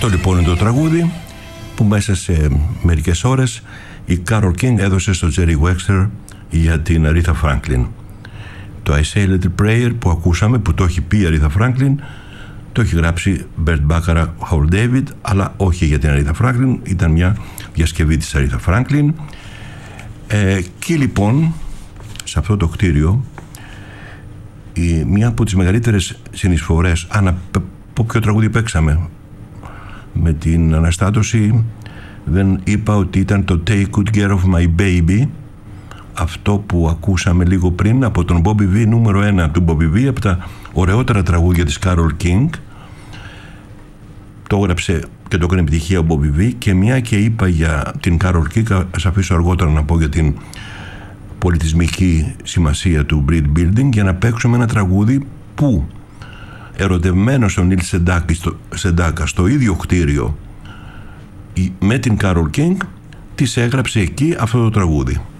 Αυτό λοιπόν είναι το τραγούδι που μέσα σε μερικές ώρες η Carole King έδωσε στο Jerry Wexler για την Aretha Franklin. Το I Say a Little Prayer που ακούσαμε, που το έχει πει η Aretha Franklin, το έχει γράψει Bert Bacharach, Howell David, αλλά όχι για την Aretha Franklin, ήταν μια διασκευή της Aretha Franklin. Και λοιπόν σε αυτό το κτίριο μια από τις μεγαλύτερες συνεισφορές, από ποιο τραγούδι παίξαμε με την αναστάτωση, δεν είπα ότι ήταν το Take Good Care of My Baby, αυτό που ακούσαμε λίγο πριν από τον Bobby V, νούμερο 1 του Bobby V, από τα ωραιότερα τραγούδια της Carole King. Το έγραψε και το έκανε επιτυχία ο Bobby V, και μια και είπα για την Carole King, ας αφήσω αργότερα να πω για την πολιτισμική σημασία του Breed Building, για να παίξουμε ένα τραγούδι που ερωτευμένο στον Νίλ Σεντάκα στο ίδιο κτίριο με την Carole King, της έγραψε εκεί αυτό το τραγούδι.